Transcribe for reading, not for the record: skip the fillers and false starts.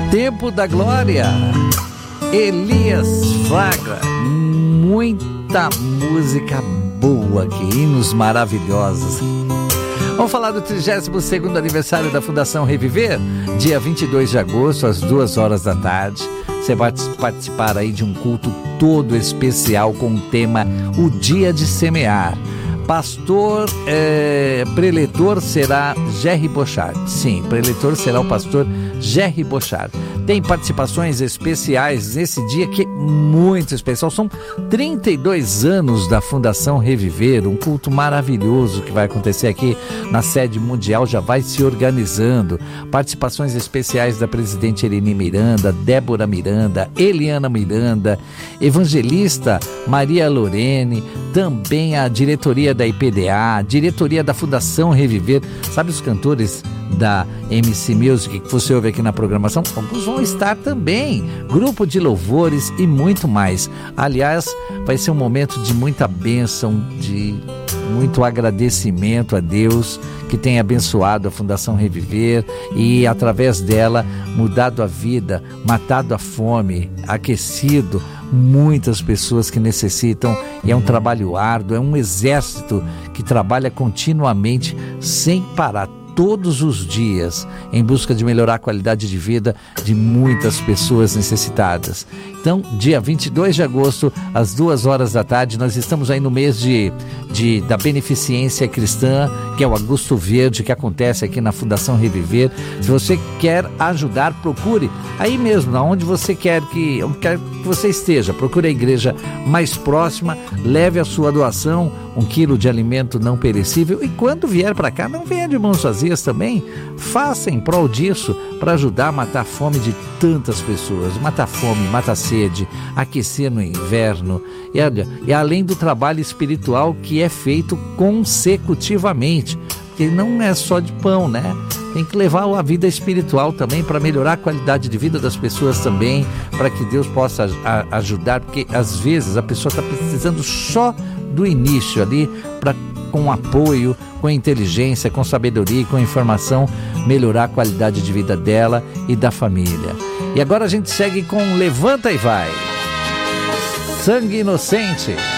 Tempo da Glória, Elias Fraga. Muita música boa aqui, hinos maravilhosos. Vamos falar do 32º aniversário da Fundação Reviver, dia 22 de agosto, às 2 horas da tarde. Você vai participar aí de um culto todo especial com o tema O Dia de Semear. Pastor, preletor será Jerry Bochard. Sim, preletor será o pastor Jerry Bochard. Tem participações especiais nesse dia que é muito especial. São 32 anos da Fundação Reviver, um culto maravilhoso que vai acontecer aqui na sede mundial, já vai se organizando. Participações especiais da presidente Eleni Miranda, Débora Miranda, Eliana Miranda, evangelista Maria Lorene, também a diretoria da IPDA, diretoria da Fundação Reviver. Sabe os cantores da MC Music que você ouve aqui na programação? Alguns vão estar também, grupo de louvores e muito mais. Aliás, vai ser um momento de muita bênção, de muito agradecimento a Deus que tem abençoado a Fundação Reviver e através dela mudado a vida, matado a fome, aquecido muitas pessoas que necessitam. E é um trabalho árduo, é um exército que trabalha continuamente sem parar, todos os dias, em busca de melhorar a qualidade de vida de muitas pessoas necessitadas. Então, dia 22 de agosto, às 2 horas da tarde, nós estamos aí no mês da Beneficência Cristã, que é o Agosto Verde, que acontece aqui na Fundação Reviver. Se você quer ajudar, procure aí mesmo, onde você quer que você esteja. Procure a igreja mais próxima, leve a sua doação, 1 quilo de alimento não perecível, e quando vier para cá, não venha de mãos vazias também. Faça em prol disso, para ajudar a matar a fome de tantas pessoas. Matar fome, matar sede, aquecer no inverno. E olha, e além do trabalho espiritual que é feito consecutivamente, porque não é só de pão, né? Tem que levar a vida espiritual também para melhorar a qualidade de vida das pessoas também, para que Deus possa ajudar, porque às vezes a pessoa está precisando só do início ali, para com apoio, com inteligência, com sabedoria e com informação, melhorar a qualidade de vida dela e da família. E agora a gente segue com Levanta e Vai. Sangue Inocente.